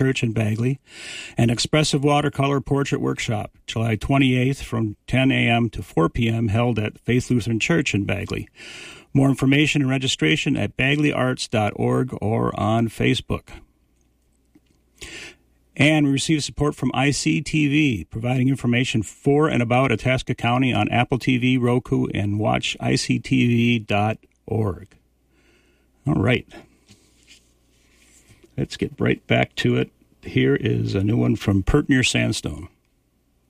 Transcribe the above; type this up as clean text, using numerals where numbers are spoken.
Church in Bagley, and Expressive Watercolor Portrait Workshop, July 28th from 10 a.m. to 4 p.m., held at Faith Lutheran Church in Bagley. More information and registration at bagleyarts.org or on Facebook. And we receive support from ICTV, providing information for and about Itasca County on Apple TV, Roku, and watch ICTV.org. All right. Let's get right back to it. Here is a new one from Pert Near Sandstone.